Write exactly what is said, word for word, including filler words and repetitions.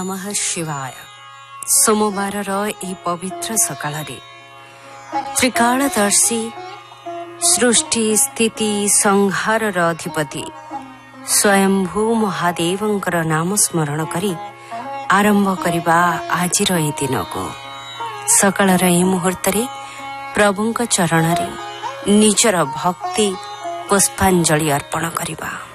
नमः शिवाय। सोमवार ए पवित्र सकाळे त्रिकालदर्शी सृष्टि स्थिति संहार अधिपति स्वयंभू महादेवंकर नाम स्मरण करी आरंभ करिबा आजिर ए दिन को सकाळर ए मुहूर्तरे प्रभुंक चरणरे निजर भक्ति पुष्पांजलि अर्पण करिबा।